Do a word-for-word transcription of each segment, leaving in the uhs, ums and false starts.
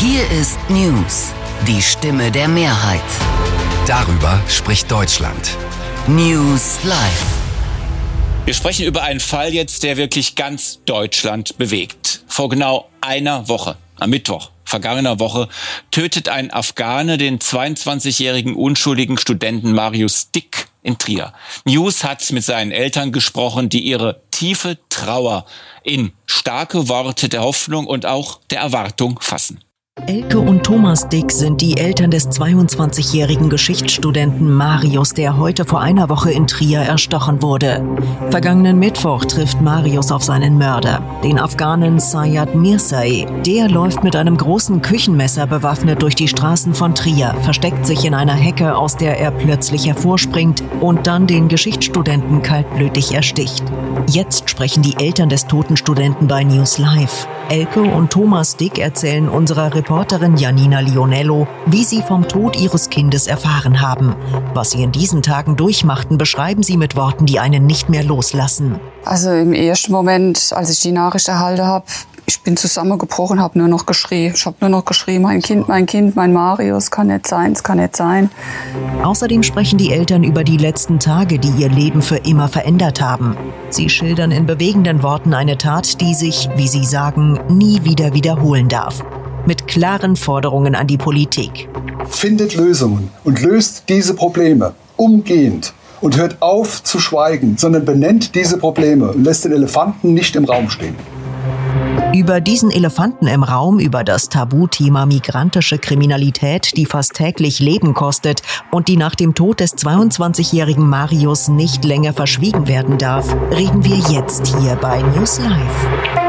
Hier ist News, die Stimme der Mehrheit. Darüber spricht Deutschland. News Live. Wir sprechen über einen Fall jetzt, der wirklich ganz Deutschland bewegt. Vor genau einer Woche, am Mittwoch vergangener Woche, tötet ein Afghane den zweiundzwanzigjährigen unschuldigen Studenten Marius Dick in Trier. News hat mit seinen Eltern gesprochen, die ihre tiefe Trauer in starke Worte der Hoffnung und auch der Erwartung fassen. Elke und Thomas Dick sind die Eltern des zweiundzwanzigjährigen Geschichtsstudenten Marius, der heute vor einer Woche in Trier erstochen wurde. Vergangenen Mittwoch trifft Marius auf seinen Mörder, den Afghanen Sayed Mirzai. Der läuft mit einem großen Küchenmesser bewaffnet durch die Straßen von Trier, versteckt sich in einer Hecke, aus der er plötzlich hervorspringt und dann den Geschichtsstudenten kaltblütig ersticht. Jetzt sprechen die Eltern des toten Studenten bei News Live. Elke und Thomas Dick erzählen unserer Reporterin Janina Lionello, wie sie vom Tod ihres Kindes erfahren haben. Was sie in diesen Tagen durchmachten, beschreiben sie mit Worten, die einen nicht mehr loslassen. Also im ersten Moment, als ich die Nachricht erhalten habe, ich bin zusammengebrochen, habe nur noch geschrien. Ich habe nur noch geschrien, mein Kind, mein Kind, mein Marius, kann nicht sein, es kann nicht sein. Außerdem sprechen die Eltern über die letzten Tage, die ihr Leben für immer verändert haben. Sie schildern in bewegenden Worten eine Tat, die sich, wie sie sagen, nie wieder wiederholen darf. Mit klaren Forderungen an die Politik. Findet Lösungen und löst diese Probleme umgehend und hört auf zu schweigen, sondern benennt diese Probleme und lässt den Elefanten nicht im Raum stehen. Über diesen Elefanten im Raum, über das Tabuthema migrantische Kriminalität, die fast täglich Leben kostet und die nach dem Tod des zweiundzwanzigjährigen Marius nicht länger verschwiegen werden darf, reden wir jetzt hier bei News Live.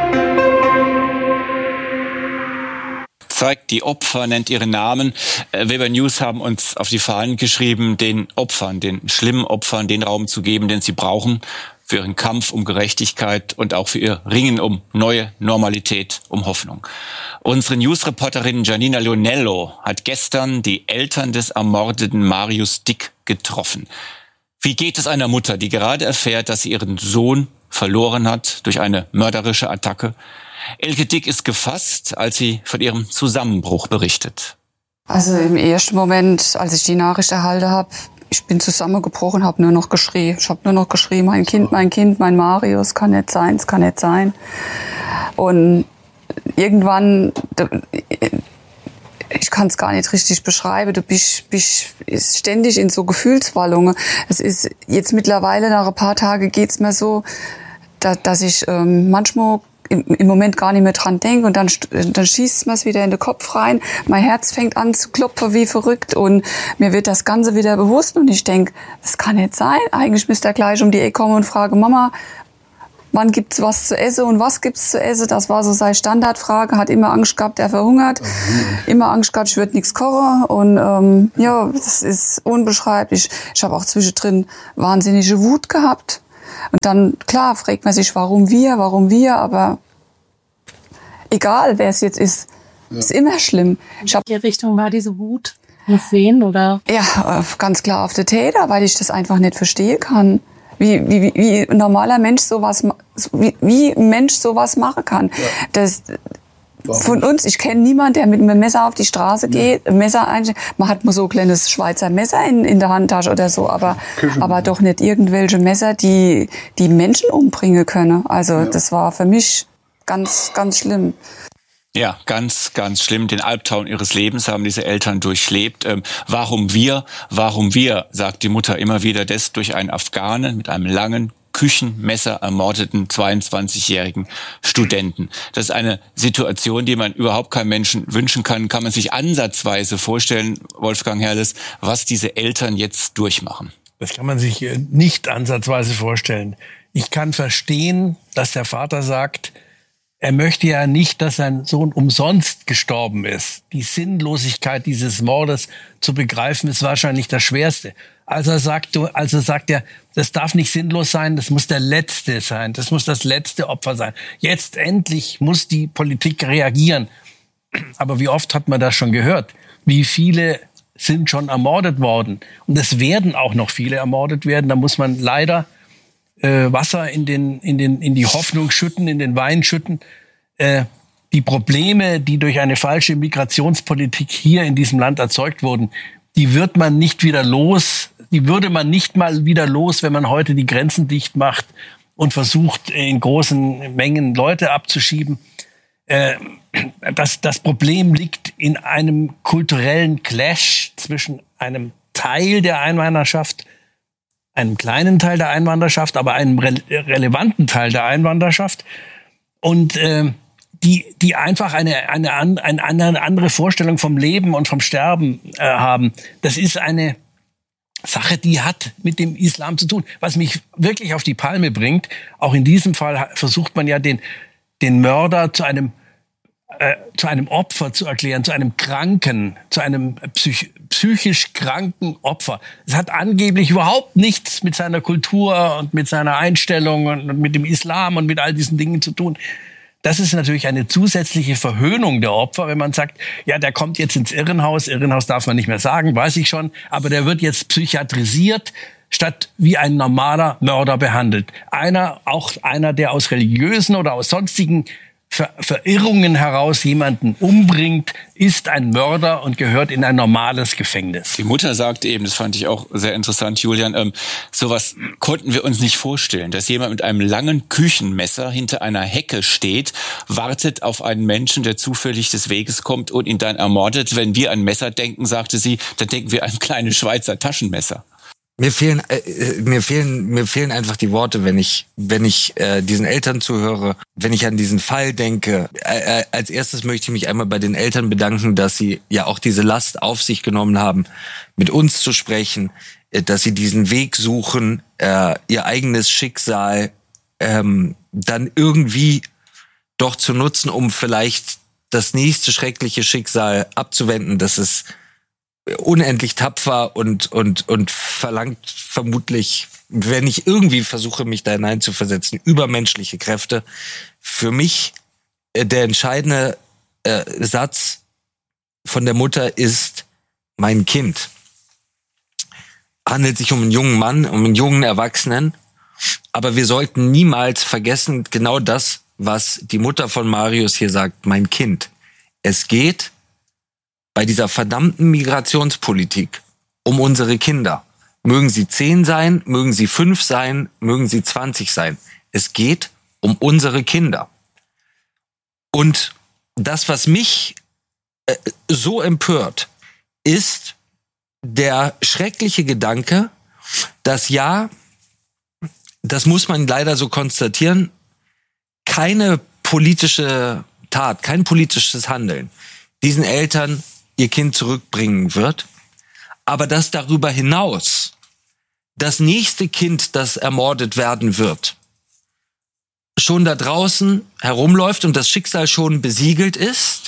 Zeigt die Opfer, nennt ihre Namen. Wir bei News haben uns auf die Fahnen geschrieben, den Opfern, den schlimmen Opfern, den Raum zu geben, den sie brauchen für ihren Kampf um Gerechtigkeit und auch für ihr Ringen um neue Normalität, um Hoffnung. Unsere News-Reporterin Janina Lionello hat gestern die Eltern des ermordeten Marius Dick getroffen. Wie geht es einer Mutter, die gerade erfährt, dass sie ihren Sohn verloren hat durch eine mörderische Attacke? Elke Dick ist gefasst, als sie von ihrem Zusammenbruch berichtet. Also im ersten Moment, als ich die Nachricht erhalten habe, ich bin zusammengebrochen, habe nur noch geschrien. Ich habe nur noch geschrien, mein Kind, mein Kind, mein Marius, kann nicht sein, es kann nicht sein. Und irgendwann, ich kann es gar nicht richtig beschreiben, du bist, bist ständig in so Gefühlswallungen. Es ist jetzt mittlerweile, nach ein paar Tagen geht's mir so, dass, dass ich ähm, manchmal im Moment gar nicht mehr dran denke und dann, dann schießt man es wieder in den Kopf rein. Mein Herz fängt an zu klopfen wie verrückt und mir wird das Ganze wieder bewusst und ich denke, das kann nicht sein. Eigentlich müsste er gleich um die Ecke kommen und fragen, Mama, wann gibt's was zu essen und was gibt's zu essen? Das war so seine Standardfrage. Hat immer Angst gehabt, er verhungert. Mhm. Immer Angst gehabt, ich würde nichts kochen und ähm, ja, das ist unbeschreiblich. Ich habe auch zwischendrin wahnsinnige Wut gehabt. Und dann, klar, fragt man sich, warum wir, warum wir, aber egal, wer es jetzt ist, ja. Ist immer schlimm. In welche Richtung war diese Wut? Auf wen, oder? Ja, ganz klar auf den Täter, weil ich das einfach nicht verstehen kann. Wie, wie, wie ein normaler Mensch sowas, wie, wie ein Mensch sowas machen kann. Ja. Das, von uns, ich kenne niemanden, der mit einem Messer auf die Straße geht, ein Messer einsteckt. Man hat mal so ein kleines Schweizer Messer in, in der Handtasche oder so, aber, aber doch nicht irgendwelche Messer, die, die Menschen umbringen können. Also, ja. Das war für mich ganz, ganz schlimm. Ja, ganz, ganz schlimm. Den Albtraum ihres Lebens haben diese Eltern durchlebt. Ähm, warum wir? Warum wir, sagt die Mutter immer wieder, des durch einen Afghanen mit einem langen Küchenmesser ermordeten zweiundzwanzigjährigen Studenten. Das ist eine Situation, die man überhaupt keinem Menschen wünschen kann. Kann man sich ansatzweise vorstellen, Wolfgang Herrles, was diese Eltern jetzt durchmachen? Das kann man sich nicht ansatzweise vorstellen. Ich kann verstehen, dass der Vater sagt, er möchte ja nicht, dass sein Sohn umsonst gestorben ist. Die Sinnlosigkeit dieses Mordes zu begreifen, ist wahrscheinlich das Schwerste. Also sagt, also sagt er, das darf nicht sinnlos sein, das muss der Letzte sein, das muss das letzte Opfer sein. Jetzt endlich muss die Politik reagieren. Aber wie oft hat man das schon gehört? Wie viele sind schon ermordet worden? Und es werden auch noch viele ermordet werden. Da muss man leider äh, Wasser in den in den in die Hoffnung schütten, in den Wein schütten. Äh, die Probleme, die durch eine falsche Migrationspolitik hier in diesem Land erzeugt wurden, die wird man nicht wieder los, die würde man nicht mal wieder los, wenn man heute die Grenzen dicht macht und versucht, in großen Mengen Leute abzuschieben. Das, das Problem liegt in einem kulturellen Clash zwischen einem Teil der Einwanderschaft, einem kleinen Teil der Einwanderschaft, aber einem re- relevanten Teil der Einwanderschaft und äh, die die einfach eine eine, eine eine andere Vorstellung vom Leben und vom Sterben äh, haben. Das ist eine Sache, die hat mit dem Islam zu tun. Was mich wirklich auf die Palme bringt, auch in diesem Fall versucht man ja den den Mörder zu einem äh, zu einem Opfer zu erklären, zu einem Kranken, zu einem psych- psychisch kranken Opfer. Es hat angeblich überhaupt nichts mit seiner Kultur und mit seiner Einstellung und, und mit dem Islam und mit all diesen Dingen zu tun. Das ist natürlich eine zusätzliche Verhöhnung der Opfer, wenn man sagt, ja, der kommt jetzt ins Irrenhaus. Irrenhaus darf man nicht mehr sagen, weiß ich schon. Aber der wird jetzt psychiatrisiert, statt wie ein normaler Mörder behandelt. Einer, auch einer, der aus religiösen oder aus sonstigen Ver- Verirrungen heraus jemanden umbringt, ist ein Mörder und gehört in ein normales Gefängnis. Die Mutter sagt eben, das fand ich auch sehr interessant, Julian, ähm, sowas konnten wir uns nicht vorstellen, dass jemand mit einem langen Küchenmesser hinter einer Hecke steht, wartet auf einen Menschen, der zufällig des Weges kommt und ihn dann ermordet. Wenn wir an Messer denken, sagte sie, dann denken wir an kleine Schweizer Taschenmesser. Mir fehlen, äh, mir fehlen, mir fehlen einfach die Worte, wenn ich, wenn ich äh, diesen Eltern zuhöre, wenn ich an diesen Fall denke. Äh, äh, als erstes möchte ich mich einmal bei den Eltern bedanken, dass sie ja auch diese Last auf sich genommen haben, mit uns zu sprechen, äh, dass sie diesen Weg suchen, äh, ihr eigenes Schicksal ähm, dann irgendwie doch zu nutzen, um vielleicht das nächste schreckliche Schicksal abzuwenden. Das ist unendlich tapfer und und und verlangt vermutlich, wenn ich irgendwie versuche, mich da hineinzuversetzen, übermenschliche Kräfte. Für mich äh, der entscheidende äh, Satz von der Mutter ist: Mein Kind. Handelt sich um einen jungen Mann, um einen jungen Erwachsenen, aber wir sollten niemals vergessen, genau das, was die Mutter von Marius hier sagt: Mein Kind. Es geht bei dieser verdammten Migrationspolitik um unsere Kinder. Mögen sie zehn sein, mögen sie fünf sein, mögen sie zwanzig sein. Es geht um unsere Kinder. Und das, was mich äh, so empört, ist der schreckliche Gedanke, dass ja, das muss man leider so konstatieren, keine politische Tat, kein politisches Handeln diesen Eltern ihr Kind zurückbringen wird, aber dass darüber hinaus das nächste Kind, das ermordet werden wird, schon da draußen herumläuft und das Schicksal schon besiegelt ist.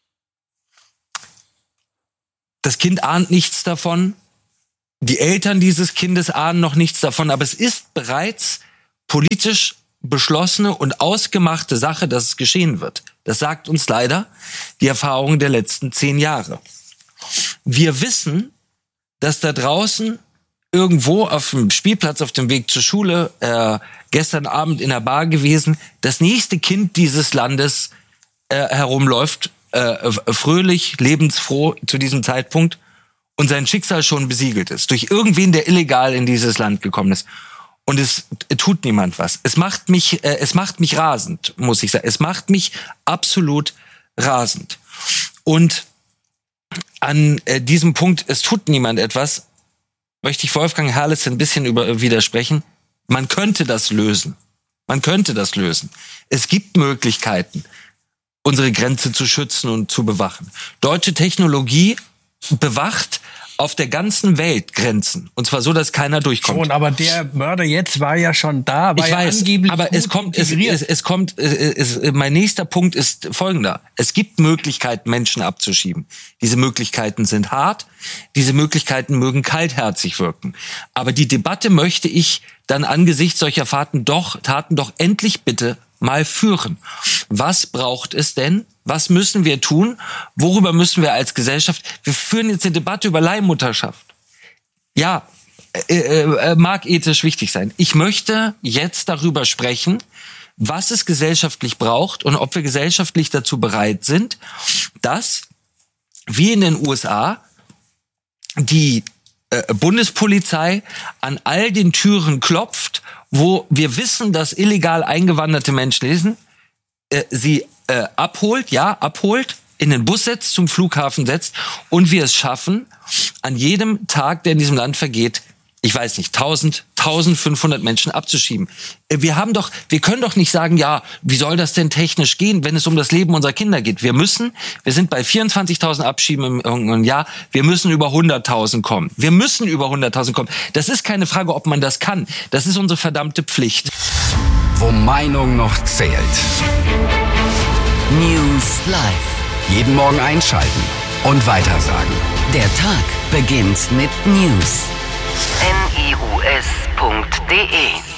Das Kind ahnt nichts davon, die Eltern dieses Kindes ahnen noch nichts davon, aber es ist bereits politisch beschlossene und ausgemachte Sache, dass es geschehen wird. Das sagt uns leider die Erfahrung der letzten zehn Jahre. Wir wissen, dass da draußen irgendwo auf dem Spielplatz auf dem Weg zur Schule, äh, gestern Abend in der Bar gewesen, das nächste Kind dieses Landes äh, herumläuft, äh, fröhlich, lebensfroh zu diesem Zeitpunkt und sein Schicksal schon besiegelt ist. Durch irgendwen, der illegal in dieses Land gekommen ist. Und es tut niemand was. Es macht mich, äh, es macht mich rasend, muss ich sagen. Es macht mich absolut rasend. Und an äh, diesem Punkt, es tut niemand etwas, möchte ich Wolfgang Herrles ein bisschen über, widersprechen. Man könnte das lösen. Man könnte das lösen. Es gibt Möglichkeiten, unsere Grenze zu schützen und zu bewachen. Deutsche Technologie bewacht auf der ganzen Welt Grenzen. Und zwar so, dass keiner durchkommt. Schon, aber der Mörder jetzt war ja schon da, war ich ja weiß, angeblich aber es kommt, es, es, es kommt, es, es, mein nächster Punkt ist folgender. Es gibt Möglichkeiten, Menschen abzuschieben. Diese Möglichkeiten sind hart. Diese Möglichkeiten mögen kaltherzig wirken. Aber die Debatte möchte ich dann angesichts solcher Taten doch, Taten doch endlich bitte mal führen. Was braucht es denn? Was müssen wir tun? Worüber müssen wir als Gesellschaft? Wir führen jetzt eine Debatte über Leihmutterschaft. Ja, äh, äh, mag ethisch wichtig sein. Ich möchte jetzt darüber sprechen, was es gesellschaftlich braucht und ob wir gesellschaftlich dazu bereit sind, dass, wie in den U S A, die äh, Bundespolizei an all den Türen klopft, wo wir wissen, dass illegal eingewanderte Menschen lesen, äh, sie äh, abholt, ja, abholt, in den Bus setzt, zum Flughafen setzt und wir es schaffen, an jedem Tag, der in diesem Land vergeht, ich weiß nicht, tausend, tausendfünfhundert Menschen abzuschieben. Wir haben doch, wir können doch nicht sagen, ja, wie soll das denn technisch gehen, wenn es um das Leben unserer Kinder geht? Wir müssen, wir sind bei vierundzwanzigtausend Abschieben im, im Jahr, wir müssen über hunderttausend kommen. Wir müssen über hunderttausend kommen. Das ist keine Frage, ob man das kann. Das ist unsere verdammte Pflicht. Wo Meinung noch zählt. News Live. Jeden Morgen einschalten und weitersagen. Der Tag beginnt mit News. N I U S punkt D E